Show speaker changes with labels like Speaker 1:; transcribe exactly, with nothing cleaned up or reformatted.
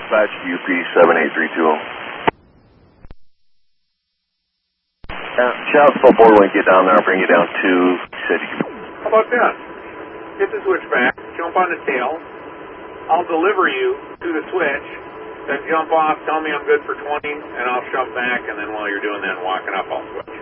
Speaker 1: Dispatch U P seven eight three two zero. Uh, shout full board when you get down there. I'll bring you down to city.
Speaker 2: How about that? Hit the switchback, jump on the tail. I'll deliver you to the switch, then jump off, tell me I'm good for twenty, and I'll shove back, and then while you're doing that and walking up, I'll switch.